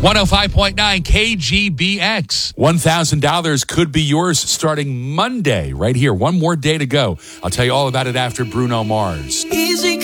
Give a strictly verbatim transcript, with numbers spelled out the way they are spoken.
one oh five point nine K G B X. one thousand dollars could be yours starting Monday right here. One more day to go. I'll tell you all about it after Bruno Mars. Easy